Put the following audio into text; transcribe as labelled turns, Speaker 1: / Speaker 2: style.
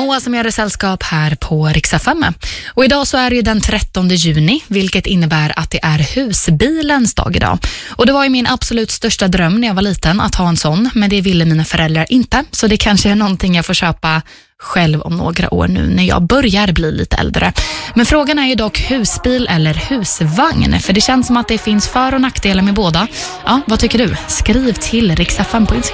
Speaker 1: Moa som gör det sällskap här på Rix FM. Och idag så är det ju den 13 juni, vilket innebär att det är husbilens dag idag. Och det var ju min absolut största dröm när jag var liten att ha en sån, men det ville mina föräldrar inte. Så det kanske är någonting jag får köpa själv om några år nu när jag börjar bli lite äldre. Men frågan är ju dock husbil eller husvagn, för det känns som att det finns för- och nackdelar med båda. Ja, vad tycker du? Skriv till Rix FM på Instagram.